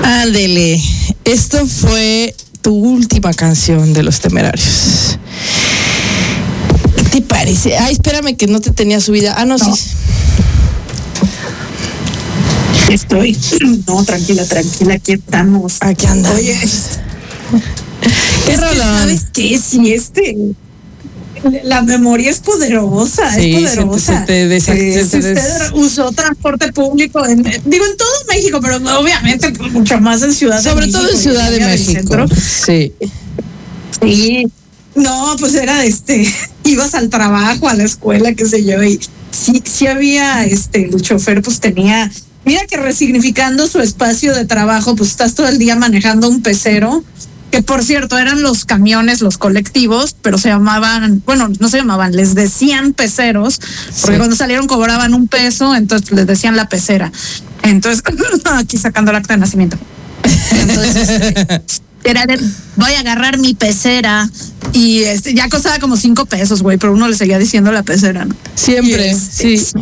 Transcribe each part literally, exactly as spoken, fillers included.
Ándele, esto fue tu última canción de Los Temerarios. ¿Qué te parece? Ay, espérame que no te tenía subida. Ah, no, no. sí. Estoy. No, tranquila, tranquila, aquí estamos. Aquí andamos. Oye, ¿qué es rolón? que, ¿sabes qué? Si este... La memoria es poderosa, sí, es poderosa. Se te, se te, eh, si usted usó transporte público, en, digo en todo México, pero obviamente mucho más en Ciudad Sobre de México. Sobre todo en Ciudad de México. Sí. Sí. No, pues era este, ibas al trabajo, a la escuela, qué sé yo, y sí, sí había este, el chofer pues tenía, mira que resignificando su espacio de trabajo, pues estás todo el día manejando un pecero. Que por cierto eran los camiones, los colectivos, pero se llamaban, bueno, no se llamaban, les decían peceros, porque sí. Cuando salieron cobraban un peso, entonces les decían la pecera. Entonces, aquí sacando el acta de nacimiento. Entonces, este, era de, voy a agarrar mi pecera y este, ya costaba como cinco pesos, güey, pero uno le seguía diciendo la pecera, ¿no? Siempre, y este, sí.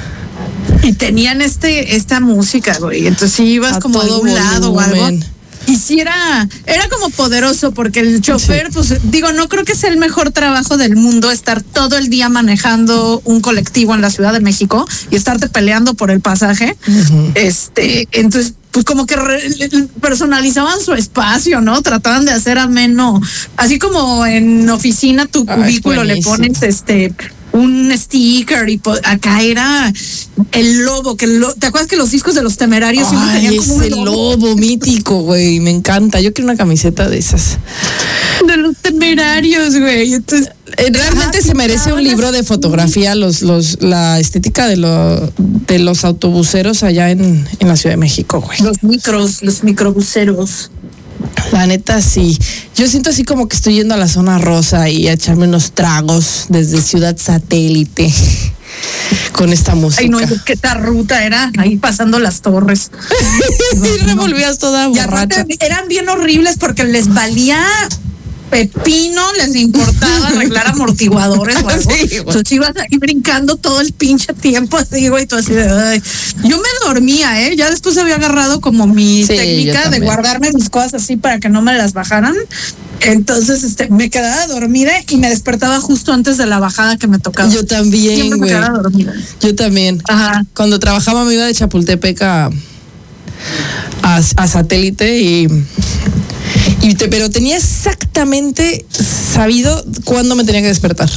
Y tenían este, esta música, güey, entonces si ibas a como de un volumen. Lado o algo. Y sí era, era como poderoso porque el chofer, sí. Pues digo, no creo que sea el mejor trabajo del mundo estar todo el día manejando un colectivo en la Ciudad de México y estarte peleando por el pasaje. Uh-huh. Este, entonces, pues como que re, personalizaban su espacio, ¿no? Trataban de hacer ameno, así como en oficina tu ah, cubículo le pones este un sticker y po- acá era el lobo, que el lo- ¿te acuerdas que los discos de Los Temerarios siempre Ay, tenían como un ese lobo? lobo mítico, güey, me encanta. Yo quiero una camiseta de esas. De Los Temerarios, güey. Entonces, realmente se merece un libro de fotografía, los, los, la estética de, lo, de los autobuseros allá en, en la Ciudad de México, güey. Los micros, los microbuseros. La neta, sí. Yo siento así como que estoy yendo a la zona rosa y a echarme unos tragos desde Ciudad Satélite con esta música. Ay, no, qué tal ruta era, ahí pasando las torres. Y revolvías toda borracha. Y eran bien horribles porque les valía pepino, les importaba arreglar amortiguadores o algo. Sí, entonces ibas ahí brincando todo el pinche tiempo así, güey, todo así de, ay. Yo me dormía, ¿eh? Ya después había agarrado como mi sí, técnica de guardarme mis cosas así para que no me las bajaran. Entonces, este, me quedaba dormida y me despertaba justo antes de la bajada que me tocaba. Yo también, Siempre güey. me quedaba dormida. Yo también. Ajá. Cuando trabajaba me iba de Chapultepec a, a, a Satélite y... Y te, pero tenía exactamente sabido cuándo me tenía que despertar.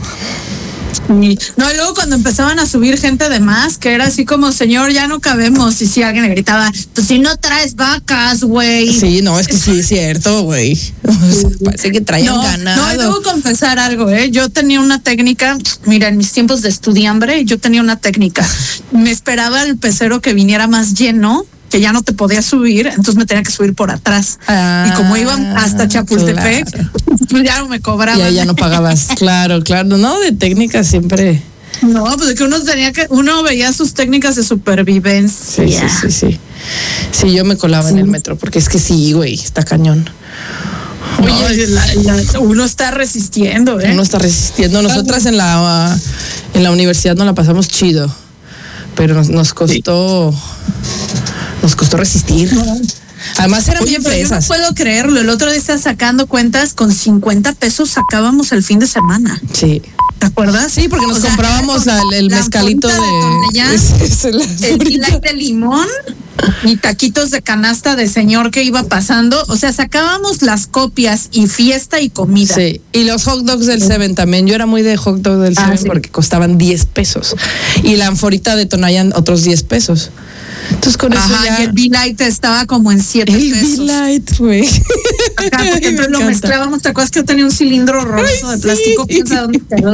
No, y luego cuando empezaban a subir gente de más, que era así como, señor, ya no cabemos. Y si alguien le gritaba, pues si no traes vacas, güey. Sí, no, es que sí es cierto, güey. O sea, parece que traían no, ganado. No, y debo confesar algo, ¿eh? Yo tenía una técnica, mira, en mis tiempos de estudiambre, yo tenía una técnica. Me esperaba el pecero que viniera más lleno, que ya no te podía subir, entonces me tenía que subir por atrás. Ah, y como iban hasta Chapultepec, claro. Pues ya no me cobraban. Ya, ya no pagabas. Claro, claro. No, de técnicas siempre. No, pues de que uno tenía que, uno veía sus técnicas de supervivencia. Sí, sí, sí, sí. Sí, yo me colaba sí. en el metro, porque es que sí, güey, está cañón. Oye, no, la, la, uno está resistiendo, ¿eh? Uno está resistiendo. Nosotras en la, uh, en la universidad nos la pasamos chido, pero nos, nos costó... Sí. Nos costó resistir. Además eran Oye, bien pero fresas. Yo no puedo creerlo. El otro día estaba sacando cuentas, con cincuenta pesos sacábamos el fin de semana. Sí. ¿Te acuerdas? Sí, porque nos o comprábamos sea, la, el la mezcalito de... de es, es el light de limón y taquitos de canasta de señor que iba pasando. O sea, sacábamos las copias y fiesta y comida. Sí, y los hot dogs del Seven también. Yo era muy de hot dog del Seven ah, sí. porque costaban diez pesos. Y la anforita de Tonayan otros diez pesos. Entonces con Ajá, eso ya... y el B-Light estaba como en siete el pesos. El B-Light, güey. Acá, por ejemplo, lo mezclábamos. ¿Te acuerdas que yo tenía un cilindro rojo de plástico? Sí. ¿Piensa dónde quedó?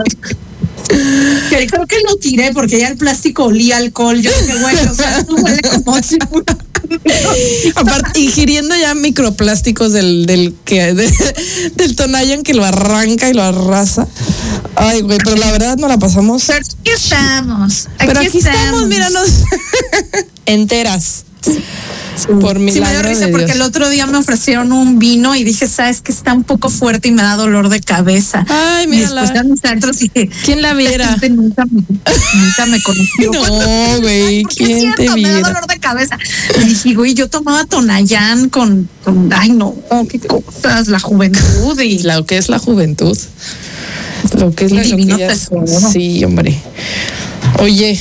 Que creo que lo tiré porque ya el plástico olía alcohol. Yo dije, bueno, o sea, no huele como si... Aparte, ingiriendo ya microplásticos del del que de, del Tonayan que lo arranca y lo arrasa. Ay, güey, pero la verdad no la pasamos. Pero aquí estamos. Aquí pero aquí estamos, estamos míranos. Enteras. Sí, Por sí, me dio milagro risa de porque Dios. el otro día me ofrecieron un vino y dije, sabes que está un poco fuerte y me da dolor de cabeza. Ay, y mírala. después de mis adentros dije, ¿Quién la viera? "Esta gente nunca me, nunca me conoció. No, güey, Porque es ¿quién te cierto, me da viera? dolor de cabeza. Y dije, güey, yo tomaba Tonayán con, con, ay no, qué cosas, la juventud y Lo que es la juventud. Lo que es Qué la lo que divino ya es- tesoro. Sí, hombre. Oye,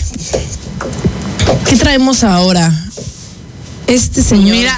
¿qué traemos ahora? Este señor. Mira,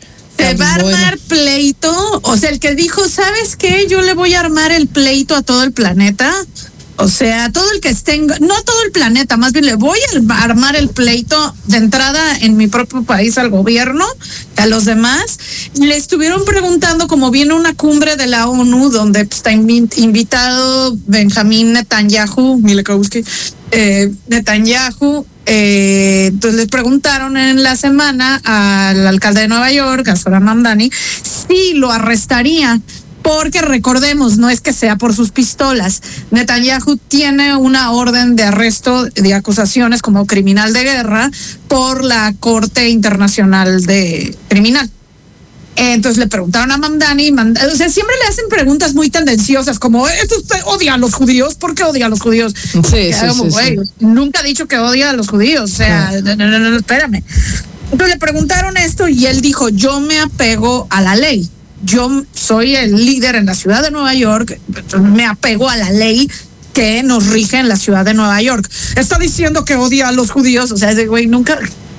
se tan va a bueno. armar pleito. O sea, el que dijo, ¿sabes qué? Yo le voy a armar el pleito a todo el planeta. O sea, todo el que esté, en- no todo el planeta, más bien le voy a armar el pleito de entrada en mi propio país al gobierno, a los demás. Le estuvieron preguntando, como viene una cumbre de la ONU, donde pues, está invi- invitado Benjamín Netanyahu, Milekowski, eh, Netanyahu. Eh, entonces les preguntaron en la semana al alcalde de Nueva York, a Zohran Mamdani, si lo arrestaría. Porque recordemos, no es que sea por sus pistolas. Netanyahu tiene una orden de arresto de acusaciones como criminal de guerra por la Corte Internacional de Criminal. Entonces le preguntaron a Mamdani, Mamdani, o sea, siempre le hacen preguntas muy tendenciosas, como, ¿esto usted odia a los judíos? ¿Por qué odia a los judíos? Sí, sí, Como, sí, güey, sí. nunca ha dicho que odia a los judíos, o sea, no, no, no, no, espérame. Entonces le preguntaron esto y él dijo, yo me apego a la ley. Yo soy el líder en la ciudad de Nueva York, me apego a la ley que nos rige en la ciudad de Nueva York. Está diciendo que odia a los judíos, o sea, ese güey nunca...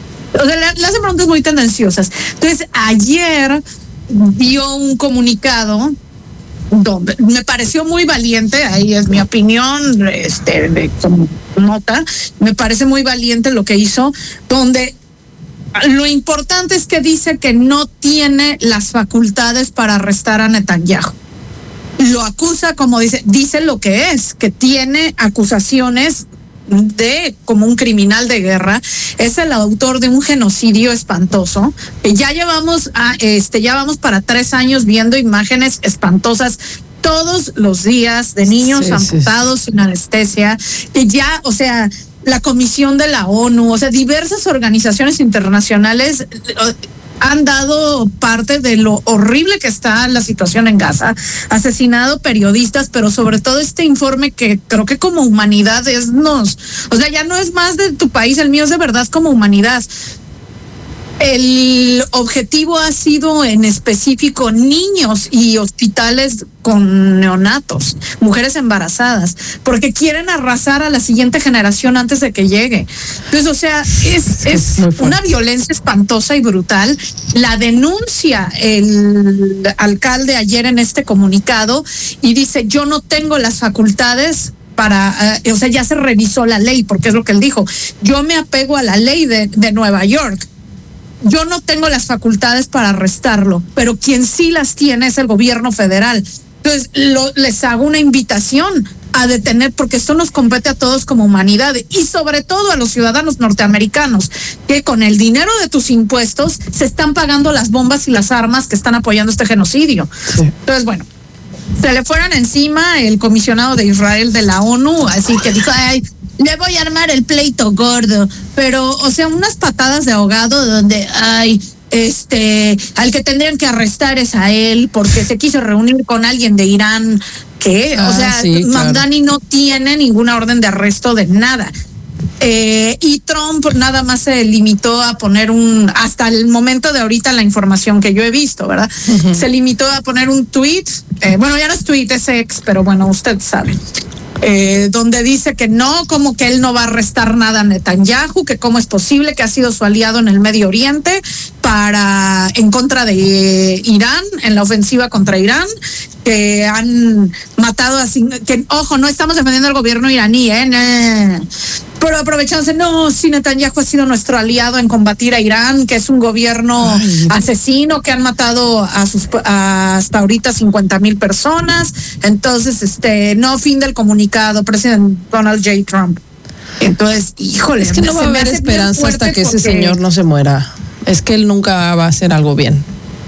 O sea, le, le hacen preguntas muy tendenciosas. Entonces, ayer dio un comunicado donde me pareció muy valiente, ahí es mi opinión, este, de, como nota, me parece muy valiente lo que hizo, donde lo importante es que dice que no tiene las facultades para arrestar a Netanyahu. Lo acusa como dice, dice lo que es, que tiene acusaciones de como un criminal de guerra, es el autor de un genocidio espantoso, que ya llevamos a, este, ya vamos para tres años viendo imágenes espantosas todos los días de niños Sí, sí, amputados sin anestesia, que ya, o sea, la Comisión de la ONU, o sea, diversas organizaciones internacionales han dado parte de lo horrible que está la situación en Gaza, asesinado periodistas, pero sobre todo este informe que creo que como humanidad es nos, o sea, ya no es más de tu país, el mío es de verdad como humanidad. El objetivo ha sido en específico niños y hospitales con neonatos, mujeres embarazadas, porque quieren arrasar a la siguiente generación antes de que llegue. Entonces, o sea, es, es una violencia espantosa y brutal. La denuncia el alcalde ayer en este comunicado y dice, yo no tengo las facultades para, uh, o sea, ya se revisó la ley, porque es lo que él dijo. Yo me apego a la ley de, de Nueva York. Yo no tengo las facultades para arrestarlo, pero quien sí las tiene es el gobierno federal. Entonces, lo, les hago una invitación a detener, porque esto nos compete a todos como humanidad y sobre todo a los ciudadanos norteamericanos, que con el dinero de tus impuestos se están pagando las bombas y las armas que están apoyando este genocidio. Sí. Entonces, bueno, se le fueron encima el comisionado de Israel de la ONU, así que dijo, ay, le voy a armar el pleito gordo, pero, o sea, unas patadas de ahogado donde, ay, este, al que tendrían que arrestar es a él porque se quiso reunir con alguien de Irán, que, ah, o sea, sí, Mamdani claro. No tiene ninguna orden de arresto de nada. Eh, y Trump nada más se limitó a poner un, hasta el momento de ahorita la información que yo he visto, ¿verdad? Uh-huh. Se limitó a poner un tweet, eh, bueno, ya no es tweet, es ex, pero bueno, usted sabe. Eh, donde dice que no, como que él no va a arrestar nada a Netanyahu, que cómo es posible que ha sido su aliado en el Medio Oriente para en contra de Irán, en la ofensiva contra Irán, que han matado así, que ojo, no estamos defendiendo al gobierno iraní, ¿eh? No. Pero aprovechándose, no, si Netanyahu ha sido nuestro aliado en combatir a Irán, que es un gobierno Ay. asesino, que han matado a sus a hasta ahorita cincuenta mil personas. Entonces, este, no, fin del comunicado, presidente Donald J. Trump. Entonces, híjole. Es que no va a haber esperanza hasta que porque... ese señor no se muera. Es que él nunca va a hacer algo bien.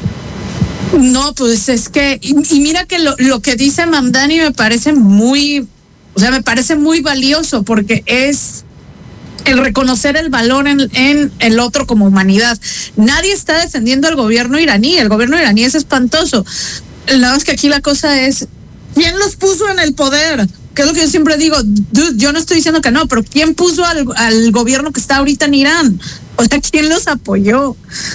No, pues es que, y, y mira que lo, lo que dice Mamdani me parece muy, o sea, me parece muy valioso porque es, el reconocer el valor en, en el otro como humanidad. Nadie está defendiendo al gobierno iraní, el gobierno iraní es espantoso. Nada más que aquí la cosa es, ¿quién los puso en el poder? Que es lo que yo siempre digo, dude, yo no estoy diciendo que no, pero ¿quién puso al, al gobierno que está ahorita en Irán? O sea, ¿quién los apoyó?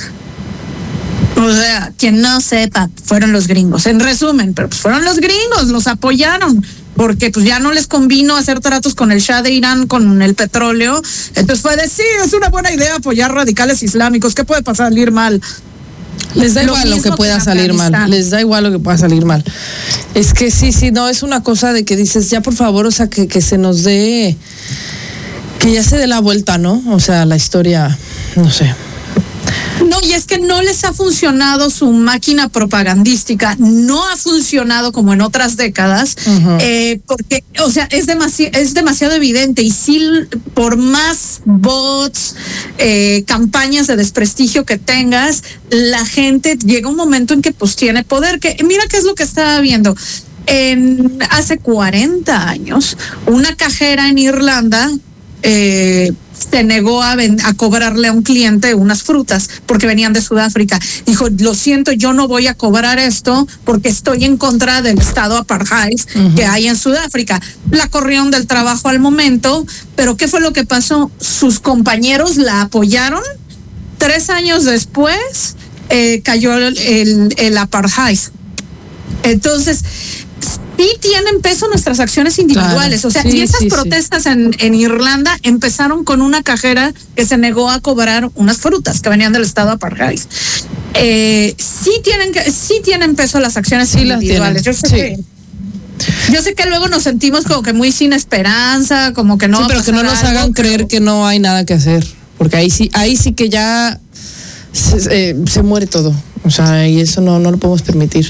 O sea, quien no sepa, fueron los gringos. En resumen, pero pues fueron los gringos, los apoyaron, porque pues ya no les convino hacer tratos con el Shah de Irán, con el petróleo. Entonces fue de, sí, es una buena idea apoyar radicales islámicos, ¿qué puede salir mal? Les da igual lo que pueda salir mal, les da igual lo que pueda salir mal. Es que sí, sí, no, es una cosa de que dices, ya por favor, o sea, que, que se nos dé, que ya se dé la vuelta, ¿no? O sea, la historia, no sé. No, y es que no les ha funcionado su máquina propagandística, no ha funcionado como en otras décadas, uh-huh. eh, porque, o sea, es, demasi- es demasiado evidente, y sí, por más bots, eh, campañas de desprestigio que tengas, la gente llega un momento en que pues tiene poder, que mira qué es lo que estaba viendo. En, hace cuarenta años, una cajera en Irlanda, eh, se negó a, ven, a cobrarle a un cliente unas frutas porque venían de Sudáfrica. Dijo, lo siento, yo no voy a cobrar esto porque estoy en contra del estado apartheid uh-huh. que hay en Sudáfrica. La corrieron del trabajo al momento, pero ¿qué fue lo que pasó? Sus compañeros la apoyaron. Tres años después eh, cayó el, el, el apartheid. Entonces, sí tienen peso nuestras acciones individuales. Claro, o sea, sí, y esas sí, protestas sí. En, en Irlanda empezaron con una cajera que se negó a cobrar unas frutas que venían del estado apartheid. Eh, sí tienen que, sí tienen peso las acciones sí individuales. Yo sé sí. que yo sé que luego nos sentimos como que muy sin esperanza, como que no. Sí, pero que no nos algo, hagan pero... creer que no hay nada que hacer, porque ahí sí, ahí sí que ya se, eh, se muere todo. O sea, y eso no, no lo podemos permitir.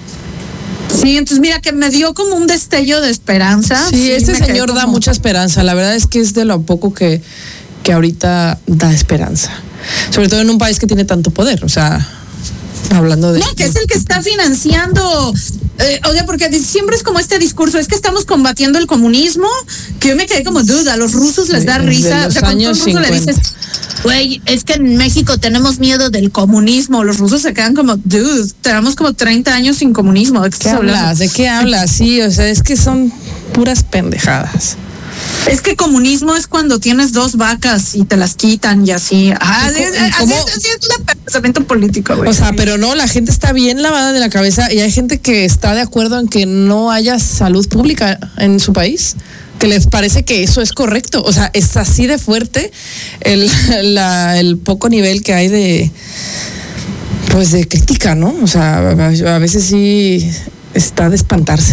Sí, entonces mira que me dio como un destello de esperanza. Sí, sí este señor da como... mucha esperanza. La verdad es que es de lo poco que, que ahorita da esperanza. Sobre todo en un país que tiene tanto poder. O sea, hablando de... No, que es el que está financiando... Eh, o sea, porque siempre es como este discurso, es que estamos combatiendo el comunismo, que yo me quedé como duda, a los rusos les da risa. O sea, cuando un ruso le dices, güey, es que en México tenemos miedo del comunismo, los rusos se quedan como, dude, tenemos como treinta años sin comunismo. ¿De qué, ¿Qué hablas? ¿De qué hablas? Sí, o sea, es que son puras pendejadas. Es que comunismo es cuando tienes dos vacas y te las quitan y así. Ah, ¿Y así, así, así es el pensamiento político, güey. O sea, pero no, la gente está bien lavada de la cabeza y hay gente que está de acuerdo en que no haya salud pública en su país, que les parece que eso es correcto. O sea, es así de fuerte el, la, el poco nivel que hay de, pues, de crítica, ¿no? O sea, a veces sí está de espantarse.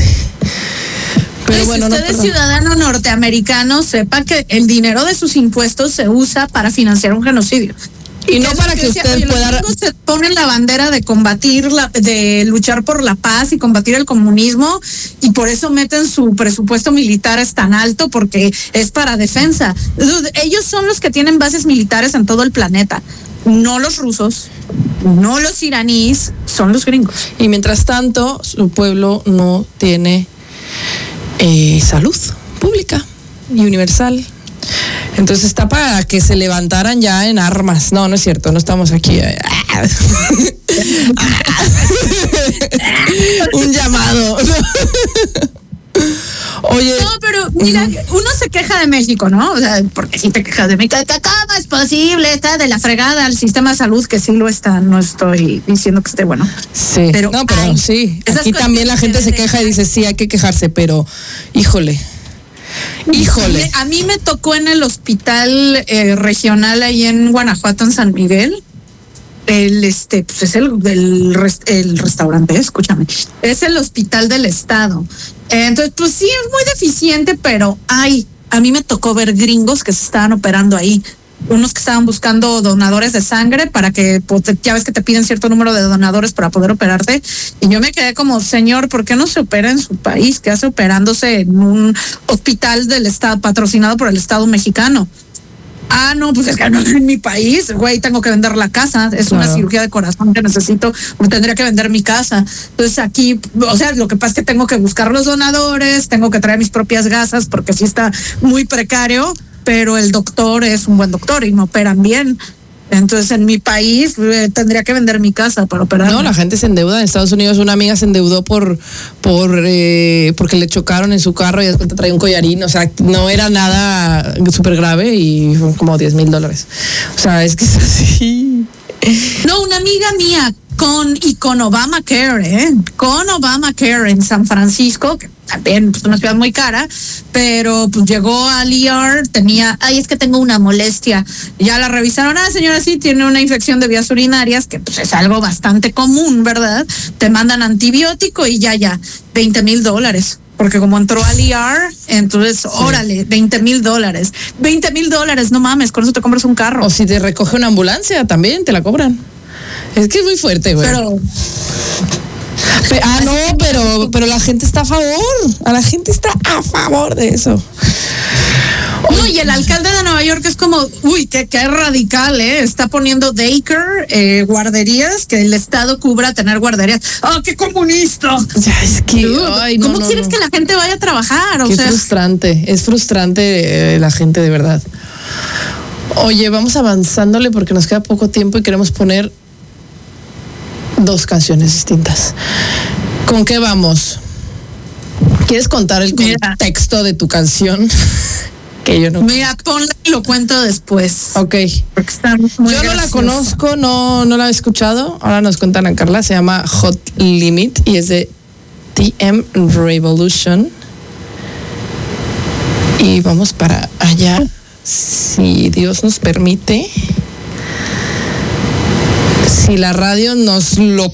Pero bueno, si usted no, es ciudadano norteamericano, sepa que el dinero de sus impuestos se usa para financiar un genocidio. Y, y no para que, que usted decía, pueda... Los se ponen la bandera de combatir, la, de luchar por la paz y combatir el comunismo, y por eso meten su presupuesto militar es tan alto, porque es para defensa. Ellos son los que tienen bases militares en todo el planeta. No los rusos, no los iraníes, son los gringos. Y mientras tanto, su pueblo no tiene... Eh, salud pública y universal. Entonces está para que se levantaran ya en armas. No, no es cierto, no estamos aquí. Un llamado. Oye. No, pero mira, uno se queja de México, ¿no? O sea, porque si te quejas de México, ¿cómo es posible? Está de la fregada el sistema de salud, que sí lo está, no estoy diciendo que esté bueno. Sí, pero, no, pero ay, sí. Aquí también la gente se queja y dice, sí, hay que quejarse, pero híjole. Híjole. A mí me tocó en el hospital eh, regional ahí en Guanajuato, en San Miguel. El este pues es el, el, el restaurante, escúchame, es el hospital del estado. Entonces, pues sí, es muy deficiente, pero ay, a mí me tocó ver gringos que se estaban operando ahí. Unos que estaban buscando donadores de sangre para que, pues, ya ves que te piden cierto número de donadores para poder operarte. Y yo me quedé como, señor, ¿por qué no se opera en su país? ¿Qué hace operándose en un hospital del estado patrocinado por el Estado mexicano? Ah, no, pues es que no es en mi país, güey, tengo que vender la casa, es claro. Una cirugía de corazón que necesito, tendría que vender mi casa. Entonces aquí, o sea, lo que pasa es que tengo que buscar los donadores, tengo que traer mis propias gasas porque sí está muy precario. pero el doctor es un buen doctor y me operan bien. Entonces, en mi país eh, tendría que vender mi casa para operar. No, la gente se endeuda. En Estados Unidos una amiga se endeudó por por eh, porque le chocaron en su carro y después te traía un collarín. O sea, no era nada súper grave y fueron como diez mil dólares. O sea, es que es así. No, una amiga mía con y con Obamacare, ¿eh? Con Obamacare en San Francisco, que también es pues, una ciudad muy cara, pero pues llegó al E R, tenía, ay, es que tengo una molestia. Ya la revisaron, ah, señora, sí, tiene una infección de vías urinarias, que pues es algo bastante común, ¿verdad? Te mandan antibiótico y ya, ya, veinte mil dólares. Porque como entró al E R, entonces, sí. órale, veinte mil dólares. veinte mil dólares, no mames, con eso te compras un carro. O si te recoge una ambulancia, también te la cobran. Es que es muy fuerte, güey. Pero... Pe- ah, no, pero, pero la gente está a favor. A la gente está a favor de eso. No, y el alcalde de Nueva York es como, uy, qué, qué radical, ¿eh? Está poniendo daycare, eh, guarderías, que el Estado cubra tener guarderías. ¡Ah, oh, qué comunista! Ya, es que, ay, no, ¿Cómo no, quieres no. que la gente vaya a trabajar? O Qué sea, frustrante, es frustrante eh, la gente de verdad. Oye, vamos avanzándole porque nos queda poco tiempo y queremos poner dos canciones distintas. ¿Con qué vamos? ¿Quieres contar el Mira. contexto de tu canción? Que yo no. Mira, ponla y lo cuento después. Ok. Porque está muy Yo no la graciosa. conozco, no, no la he escuchado. Ahora nos cuentan a Carla. Se llama Hot Limit y es de T M Revolution. Y vamos para allá, si Dios nos permite. Si la radio nos lo